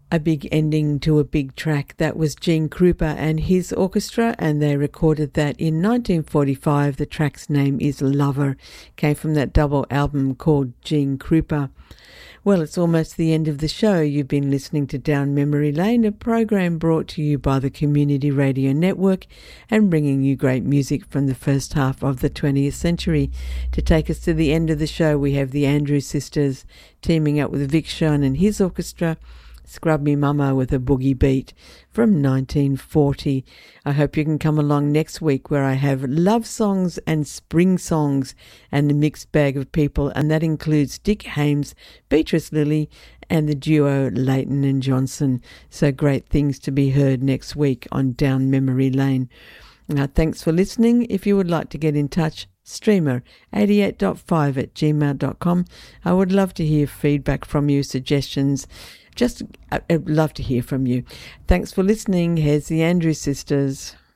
A big ending to a big track. That was Gene Krupa and his orchestra, and they recorded that in 1945. The track's name is Lover. Came from that double album called Gene Krupa. Well, it's almost the end of the show. You've been listening to Down Memory Lane, a program brought to you by the Community Radio Network and bringing you great music from the first half of the 20th century. To take us to the end of the show, we have the Andrews Sisters teaming up with Vic Shone and his orchestra, Scrub Me Mama with a Boogie Beat from 1940. I hope you can come along next week where I have love songs and spring songs and a mixed bag of people, and that includes Dick Hames, Beatrice Lillie and the duo Leighton and Johnson. So great things to be heard next week on Down Memory Lane. Thanks for listening. If you would like to get in touch, streamer88.5@gmail.com. I would love to hear feedback from you, suggestions. I'd love to hear from you. Thanks for listening. Here's the Andrews Sisters.